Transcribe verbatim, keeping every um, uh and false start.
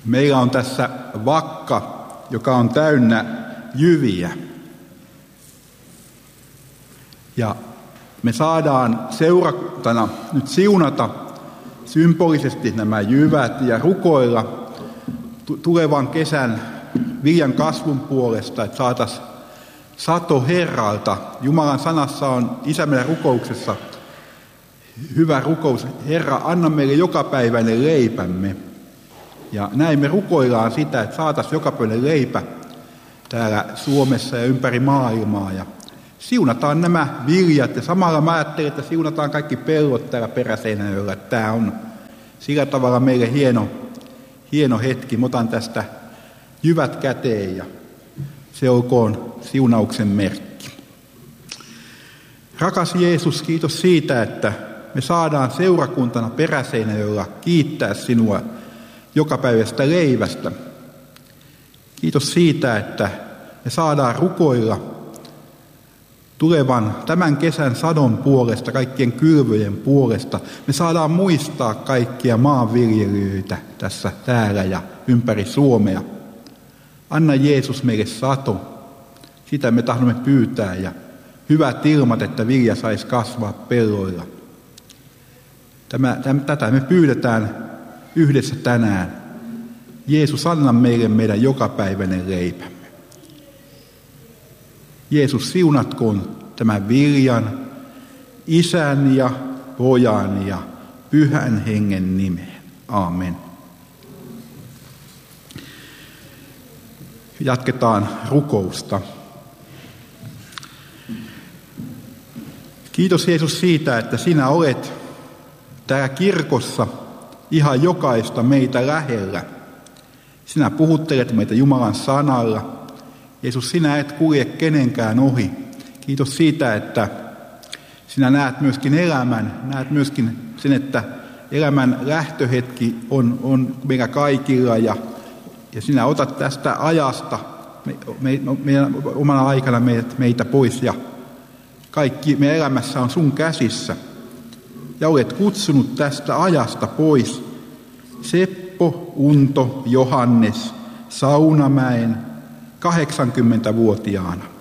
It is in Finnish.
Meillä on tässä vakka, joka on täynnä jyviä. Ja me saadaan seurakuntana nyt siunata symbolisesti nämä jyvät ja rukoilla tulevan kesän viljan kasvun puolesta, että saataisiin sato Herralta. Jumalan sanassa on Isämme rukouksessa hyvä rukous. Herra, anna meille jokapäiväinen leipämme. Ja näin me rukoillaan sitä, että saataisiin jokapäiväinen leipä täällä Suomessa ja ympäri maailmaa. Ja siunataan nämä viljat ja samalla mä ajattelin, että siunataan kaikki pellot täällä Peräseinäjoella. Tämä on sillä tavalla meille hieno, hieno hetki. Mä otan tästä jyvät käteen ja se olkoon siunauksen merkki. Rakas Jeesus, kiitos siitä, että me saadaan seurakuntana Peräseinäjoella kiittää sinua jokapäiväisestä leivästä. Kiitos siitä, että me saadaan rukoilla tulevan tämän kesän sadon puolesta, kaikkien kylvöjen puolesta. Me saadaan muistaa kaikkia maanviljelijöitä tässä täällä ja ympäri Suomea. Anna Jeesus meille sato. Sitä me tahdomme pyytää ja hyvät ilmat, että vilja saisi kasvaa pelloilla. Tämä, täm, tätä me pyydetään yhdessä tänään. Jeesus, anna meille meidän jokapäiväinen leipämme. Jeesus, siunatkoon tämän viljan Isän ja Pojan ja Pyhän Hengen nimeen. Aamen. Jatketaan rukousta. Kiitos Jeesus siitä, että sinä olet täällä kirkossa ihan jokaista meitä lähellä. Sinä puhuttelet meitä Jumalan sanalla. Jeesus, sinä et kulje kenenkään ohi. Kiitos siitä, että sinä näet myöskin elämän, näet myöskin sen, että elämän lähtöhetki on, on meillä kaikilla ja, ja sinä otat tästä ajasta me, me, meidän omana aikana meitä, meitä pois ja kaikki meidän elämässä on sun käsissä. Ja olet kutsunut tästä ajasta pois Seppo, Unto, Johannes, Saunamäen kahdeksankymmentävuotiaana.